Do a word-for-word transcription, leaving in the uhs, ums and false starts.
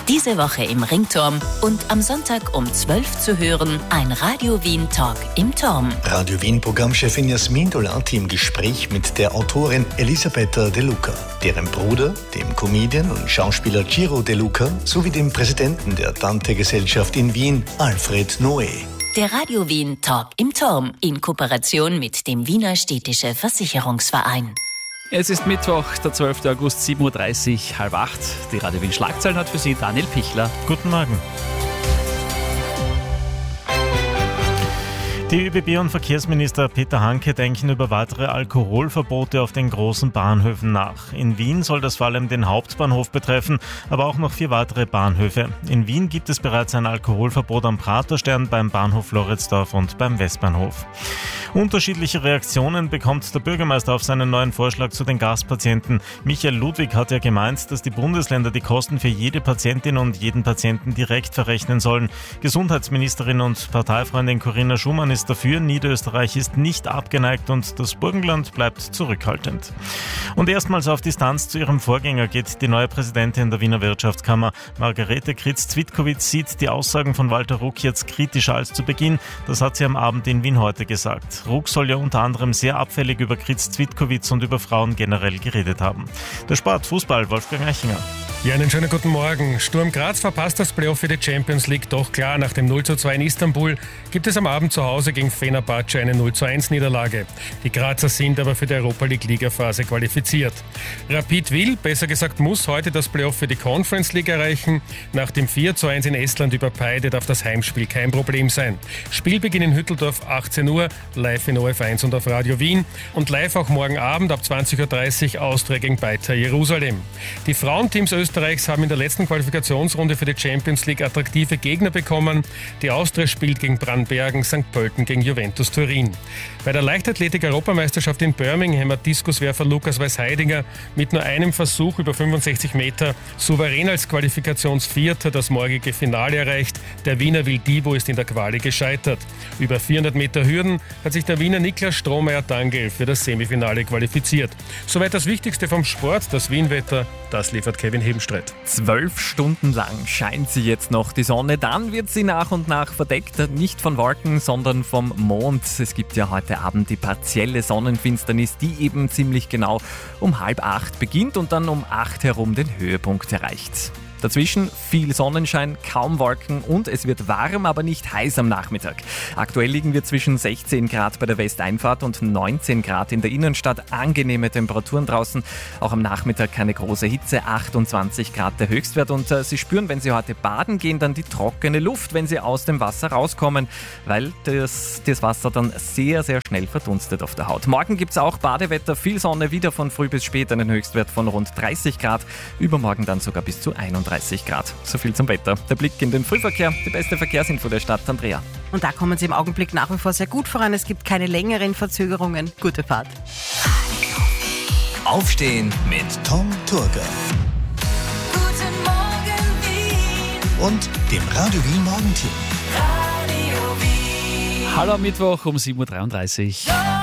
Diese Woche im Ringturm und am Sonntag um zwölf zu hören ein Radio Wien Talk im Turm. Radio Wien Programmchefin Jasmin Dolati im Gespräch mit der Autorin Elisabetta De Luca, deren Bruder, dem Comedian und Schauspieler Ciro De Luca, sowie dem Präsidenten der Dante-Gesellschaft in Wien, Alfred Noé. Der Radio Wien Talk im Turm in Kooperation mit dem Wiener Städtische Versicherungsverein. Es ist Mittwoch, der zwölfter August, sieben Uhr dreißig, halb acht. Die Radio Wien Schlagzeilen hat für Sie Daniel Pichler. Guten Morgen. Die ÖBB und Verkehrsminister Peter Hanke denken über weitere Alkoholverbote auf den großen Bahnhöfen nach. In Wien soll das vor allem den Hauptbahnhof betreffen, aber auch noch vier weitere Bahnhöfe. In Wien gibt es bereits ein Alkoholverbot am Praterstern, beim Bahnhof Floridsdorf und beim Westbahnhof. Unterschiedliche Reaktionen bekommt der Bürgermeister auf seinen neuen Vorschlag zu den Gaspatienten. Michael Ludwig hat ja gemeint, dass die Bundesländer die Kosten für jede Patientin und jeden Patienten direkt verrechnen sollen. Gesundheitsministerin und Parteifreundin Corinna Schumann ist dafür, Niederösterreich ist nicht abgeneigt und das Burgenland bleibt zurückhaltend. Und erstmals auf Distanz zu ihrem Vorgänger geht die neue Präsidentin der Wiener Wirtschaftskammer. Margarete Kritz-Zwitkowitz sieht die Aussagen von Walter Ruck jetzt kritischer als zu Beginn. Das hat sie am Abend in Wien heute gesagt. Ruck soll ja unter anderem sehr abfällig über Kritz-Zwitkowitz und über Frauen generell geredet haben. Der Sport, Fußball, Wolfgang Eichinger. Ja, einen schönen guten Morgen. Sturm Graz verpasst das Playoff für die Champions League doch klar. Nach dem null zu zwei in Istanbul gibt es am Abend zu Hause gegen Fenerbahce eine null zu eins Niederlage. Die Grazer sind aber für die Europa League Ligaphase qualifiziert. Rapid will, besser gesagt muss, heute das Playoff für die Conference League erreichen. Nach dem vier zu eins in Estland über Peide darf das Heimspiel kein Problem sein. Spielbeginn in Hütteldorf achtzehn Uhr, live in O F eins und auf Radio Wien. Und live auch morgen Abend ab zwanzig Uhr dreißig Austria gegen Beitar Jerusalem. Die Frauenteams Österreichs haben in der letzten Qualifikationsrunde für die Champions League attraktive Gegner bekommen. Die Austria spielt gegen Brandbergen, Sankt Pölten gegen Juventus Turin. Bei der Leichtathletik-Europameisterschaft in Birmingham hat Diskuswerfer Lukas Weiß-Heidinger mit nur einem Versuch über fünfundsechzig Meter souverän als Qualifikationsvierter das morgige Finale erreicht. Der Wiener Wildivo ist in der Quali gescheitert. Über vierhundert Meter Hürden hat sich der Wiener Niklas Strohmeier-Dangel für das Semifinale qualifiziert. Soweit das Wichtigste vom Sport, das Wienwetter, das liefert Kevin Hebenstreit. Zwölf Stunden lang scheint sie jetzt noch die Sonne, dann wird sie nach und nach verdeckt, nicht von Wolken, sondern vom Mond. Es gibt ja heute Abend die partielle Sonnenfinsternis, die eben ziemlich genau um halb acht beginnt und dann um acht herum den Höhepunkt erreicht. Dazwischen viel Sonnenschein, kaum Wolken und es wird warm, aber nicht heiß am Nachmittag. Aktuell liegen wir zwischen sechzehn Grad bei der Westeinfahrt und neunzehn Grad in der Innenstadt. Angenehme Temperaturen draußen. Auch am Nachmittag keine große Hitze, achtundzwanzig Grad der Höchstwert. Und äh, Sie spüren, wenn Sie heute baden gehen, dann die trockene Luft, wenn Sie aus dem Wasser rauskommen, weil das, das Wasser dann sehr, sehr schnell verdunstet auf der Haut. Morgen gibt es auch Badewetter, viel Sonne, wieder von früh bis spät einen Höchstwert von rund dreißig Grad. Übermorgen dann sogar bis zu einunddreißig Grad. So viel zum Wetter. Der Blick in den Frühverkehr, die beste Verkehrsinfo der Stadt, Andrea. Und da kommen Sie im Augenblick nach wie vor sehr gut voran. Es gibt keine längeren Verzögerungen. Gute Fahrt. Aufstehen mit Tom Turger. Guten Morgen Wien. Und dem Radio Wien Morgenteam. Radio Wien. Hallo am Mittwoch um sieben Uhr dreiunddreißig.